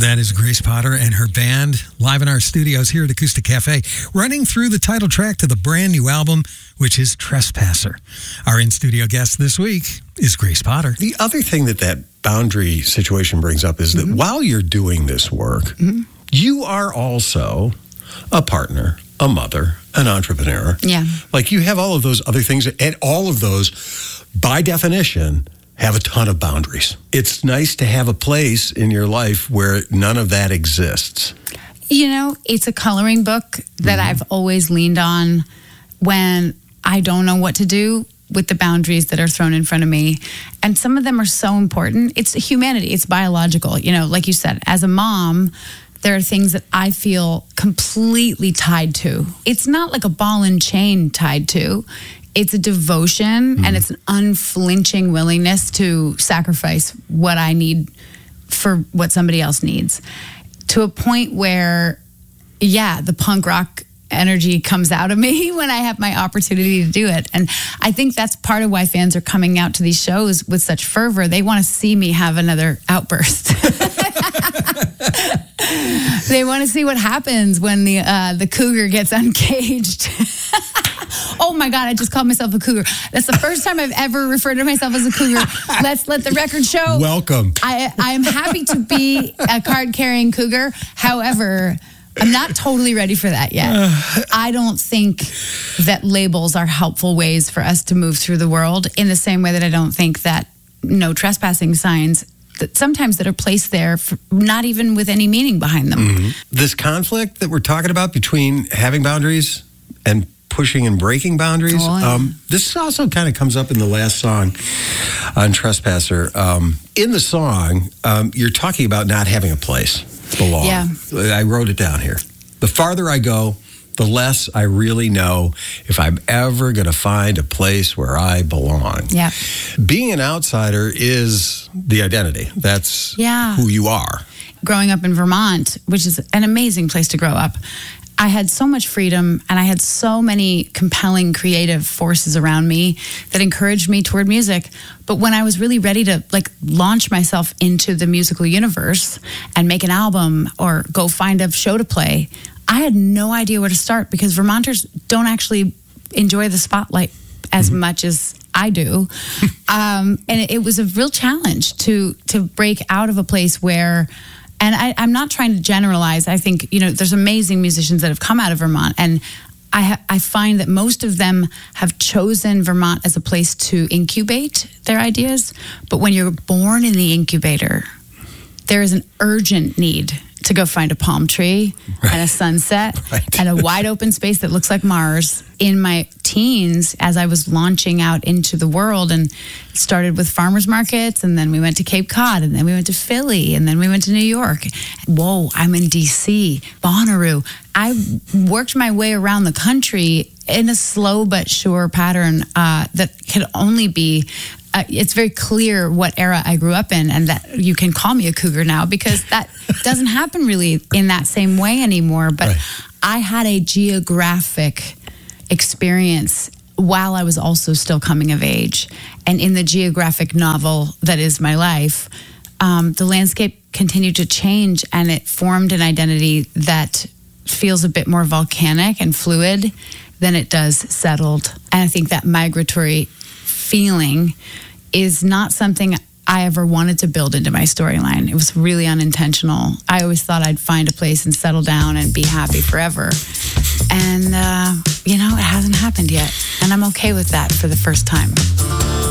That is Grace Potter and her band live in our studios here at Acoustic Cafe, running through the title track to the brand new album, which is Trespasser. Our in-studio guest this week is Grace Potter. The other thing that boundary situation brings up is that while you're doing this work, you are also a partner, a mother, an entrepreneur. Yeah. Like you have all of those other things, and all of those, by definition, have a ton of boundaries. It's nice to have a place in your life where none of that exists. You know, it's a coloring book that I've always leaned on when I don't know what to do with the boundaries that are thrown in front of me. And some of them are so important. It's humanity. It's biological. You know, like you said, as a mom, there are things that I feel completely tied to. It's not like a ball and chain tied to. It's a devotion and it's an unflinching willingness to sacrifice what I need for what somebody else needs, to a point where, the punk rock energy comes out of me when I have my opportunity to do it. And I think that's part of why fans are coming out to these shows with such fervor. They want to see me have another outburst. They want to see what happens when the cougar gets uncaged. Oh my God, I just called myself a cougar. That's the first time I've ever referred to myself as a cougar. Let's let the record show. Welcome. I am happy to be a card-carrying cougar. However, I'm not totally ready for that yet. I don't think that labels are helpful ways for us to move through the world, in the same way that I don't think that no trespassing signs that sometimes that are placed there for not even with any meaning behind them. This conflict that we're talking about between having boundaries and pushing and breaking boundaries. This also kind of comes up in the last song on Trespasser. In the song, you're talking about not having a place to belong. Yeah. I wrote it down here. The farther I go, the less I really know if I'm ever going to find a place where I belong. Yeah. Being an outsider is the identity. That's who you are. Growing up in Vermont, which is an amazing place to grow up, I had so much freedom and I had so many compelling creative forces around me that encouraged me toward music. But when I was really ready to launch myself into the musical universe and make an album or go find a show to play, I had no idea where to start, because Vermonters don't actually enjoy the spotlight as much as I do. And it was a real challenge to break out of a place where, and I'm not trying to generalize. I think, there's amazing musicians that have come out of Vermont, and I find that most of them have chosen Vermont as a place to incubate their ideas. But when you're born in the incubator, there is an urgent need to go find a palm tree and a sunset and a wide open space that looks like Mars. In my teens, as I was launching out into the world, and started with farmers markets, and then we went to Cape Cod, and then we went to Philly, and then we went to New York. Whoa, I'm in DC, Bonnaroo. I worked my way around the country in a slow but sure pattern that could only be it's very clear what era I grew up in, and that you can call me a cougar now, because that doesn't happen really in that same way anymore. But I had a geographic experience while I was also still coming of age. And in the geographic novel that is my life, the landscape continued to change, and it formed an identity that feels a bit more volcanic and fluid than it does settled. And I think that migratory feeling is not something I ever wanted to build into my storyline. It was really unintentional. I always thought I'd find a place and settle down and be happy forever. And, it hasn't happened yet. And I'm okay with that for the first time.